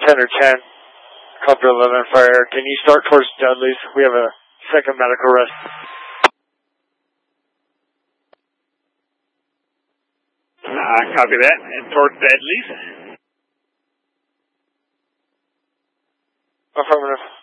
10 or 10, helicopter 11 fire. Can you start towards Dudley's? We have a second medical rest. Copy that. And towards Dudley's. Affirmative.